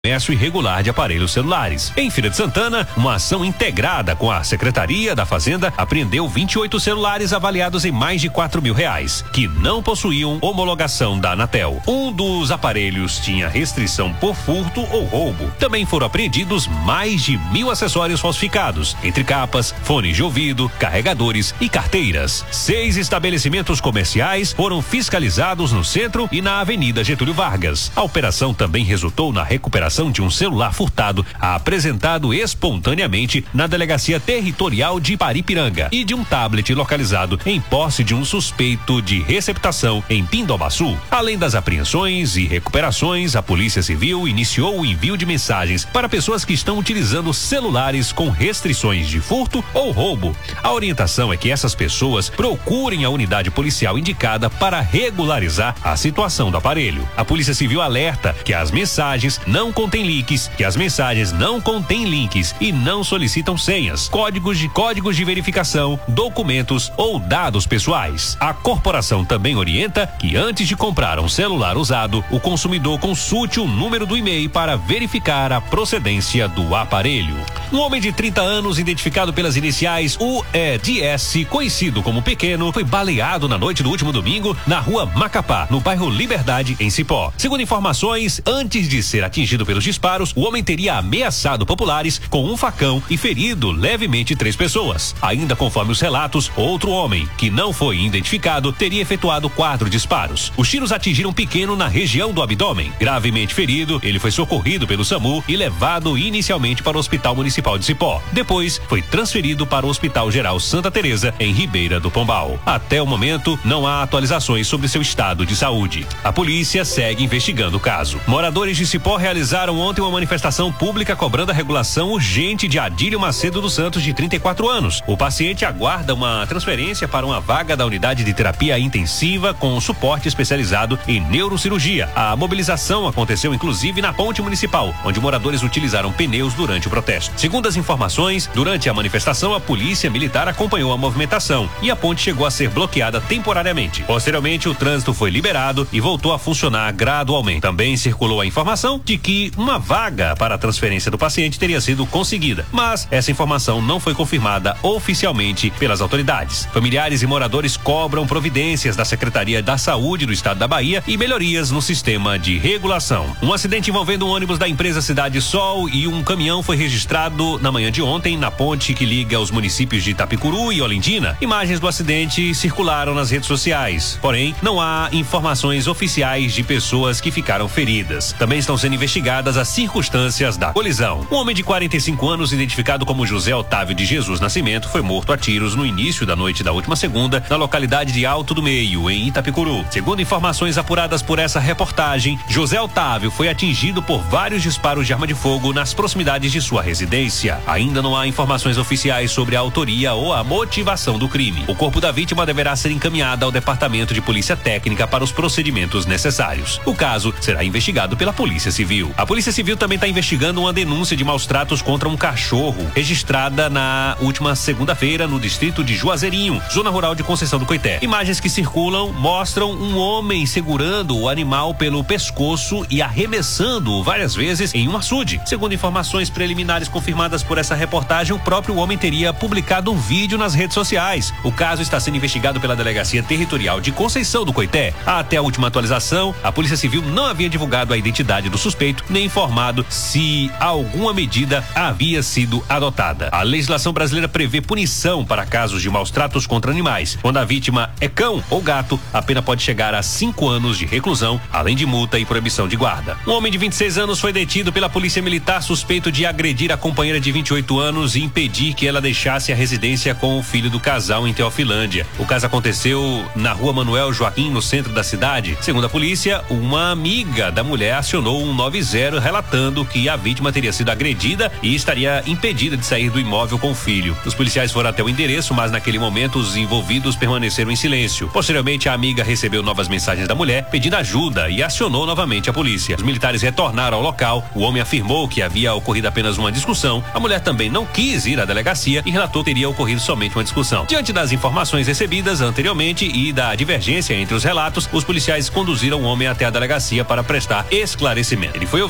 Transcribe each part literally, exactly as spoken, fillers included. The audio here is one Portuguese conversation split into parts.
comércio irregular de aparelhos celulares. Em Feira de Santana, uma ação integrada com a Secretaria da Fazenda apreendeu vinte e oito celulares avaliados em mais de quatro mil reais, que não possuíam homologação da Anatel. Um dos aparelhos tinha restrição por furto ou roubo. Também foram apreendidos mais de mil acessórios falsificados, entre capas, fones de ouvido, carregadores e carteiras. Seis estabelecimentos comerciais foram fiscalizados no centro e na Avenida Getúlio Vargas. A operação também resultou na recuperação de um celular furtado apresentado espontaneamente na Delegacia Territorial de Paripiranga e de um tablet localizado em posse de um suspeito de receptação em Pindobaçu. Além das apreensões e recuperações, a Polícia Civil iniciou o envio de mensagens para pessoas que estão utilizando celulares com restrições de furto ou roubo. A orientação é que essas pessoas procurem a unidade policial indicada para regularizar a situação do aparelho. A Polícia Civil alerta que as mensagens não contém links, que as mensagens não contêm links e não solicitam senhas, códigos de códigos de verificação, documentos ou dados pessoais. A corporação também orienta que antes de comprar um celular usado, o consumidor consulte o número do e-mail para verificar a procedência do aparelho. Um homem de trinta anos, identificado pelas iniciais U E D S, conhecido como Pequeno, foi baleado na noite do último domingo na rua Macapá, no bairro Liberdade, em Cipó. Segundo informações, antes de ser atingido pelos disparos, o homem teria ameaçado populares com um facão e ferido levemente três pessoas. Ainda conforme os relatos, outro homem, que não foi identificado, teria efetuado quatro disparos. Os tiros atingiram Pequeno na região do abdômen. Gravemente ferido, ele foi socorrido pelo SAMU e levado inicialmente para o Hospital Municipal de Cipó. Depois, foi transferido para o Hospital Geral Santa Teresa, em Ribeira do Pombal. Até o momento, não há atualizações sobre seu estado de saúde. A polícia segue investigando o caso. Moradores de Cipó realizaram ontem uma manifestação pública cobrando a regulação urgente de Adílio Macedo dos Santos, de trinta e quatro anos. O paciente aguarda uma transferência para uma vaga da unidade de terapia intensiva com suporte especializado em neurocirurgia. A mobilização aconteceu inclusive na ponte municipal, onde moradores utilizaram pneus durante o protesto. Segundo as informações, durante a manifestação, a polícia militar acompanhou a movimentação e a ponte chegou a ser bloqueada temporariamente. Posteriormente, o trânsito foi liberado e voltou a funcionar gradualmente. Também circulou a informação de que uma vaga para a transferência do paciente teria sido conseguida, mas essa informação não foi confirmada oficialmente pelas autoridades. Familiares e moradores cobram providências da Secretaria da Saúde do Estado da Bahia e melhorias no sistema de regulação. Um acidente envolvendo um ônibus da empresa Cidade Sol e um caminhão foi registrado na manhã de ontem na ponte que liga os municípios de Itapicuru e Olindina. Imagens do acidente circularam nas redes sociais, porém não há informações oficiais de pessoas que ficaram feridas. Também estão sendo investigadas as circunstâncias da colisão. Um homem de quarenta e cinco anos, identificado como José Otávio de Jesus Nascimento, foi morto a tiros no início da noite da última segunda, na localidade de Alto do Meio, em Itapicuru. Segundo informações apuradas por essa reportagem, José Otávio foi atingido por vários disparos de arma de fogo nas proximidades de sua residência. Ainda não há informações oficiais sobre a autoria ou a motivação do crime. O corpo da vítima deverá ser encaminhado ao Departamento de Polícia Técnica para os procedimentos necessários. O caso será investigado pela Polícia Civil. A Polícia Civil também está investigando uma denúncia de maus tratos contra um cachorro, registrada na última segunda-feira no distrito de Juazeirinho, zona rural de Conceição do Coité. Imagens que circulam mostram um homem segurando o animal pelo pescoço e arremessando-o várias vezes em um açude. Segundo informações preliminares confirmadas por essa reportagem, o próprio homem teria publicado um vídeo nas redes sociais. O caso está sendo investigado pela Delegacia Territorial de Conceição do Coité. Até a última atualização, a Polícia Civil não havia divulgado a identidade do suspeito, nem informado se alguma medida havia sido adotada. A legislação brasileira prevê punição para casos de maus tratos contra animais. Quando a vítima é cão ou gato, a pena pode chegar a cinco anos de reclusão, além de multa e proibição de guarda. Um homem de vinte e seis anos foi detido pela Polícia Militar suspeito de agredir a companheira de vinte e oito anos e impedir que ela deixasse a residência com o filho do casal em Teofilândia. O caso aconteceu na rua Manuel Joaquim, no centro da cidade. Segundo a polícia, uma amiga da mulher acionou um nove zero relatando que a vítima teria sido agredida e estaria impedida de sair do imóvel com o filho. Os policiais foram até o endereço, mas naquele momento os envolvidos permaneceram em silêncio. Posteriormente, a amiga recebeu novas mensagens da mulher pedindo ajuda e acionou novamente a polícia. Os militares retornaram ao local. O homem afirmou que havia ocorrido apenas uma discussão. A mulher também não quis ir à delegacia e relatou que teria ocorrido somente uma discussão. Diante das informações recebidas anteriormente e da divergência entre os relatos, os policiais conduziram o homem até a delegacia para prestar esclarecimento. Ele foi ouvido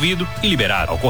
resolvido e liberado.